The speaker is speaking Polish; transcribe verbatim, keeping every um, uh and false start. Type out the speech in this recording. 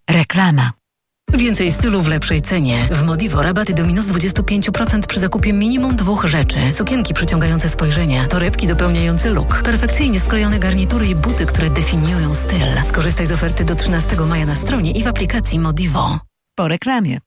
Reklama. Więcej stylu w lepszej cenie. W Modivo rabaty do minus dwadzieścia pięć procent przy zakupie minimum dwóch rzeczy. Sukienki przyciągające spojrzenia, torebki dopełniające look, perfekcyjnie skrojone garnitury i buty, które definiują styl. Skorzystaj z oferty do trzynastego maja na stronie i w aplikacji Modivo. Po reklamie.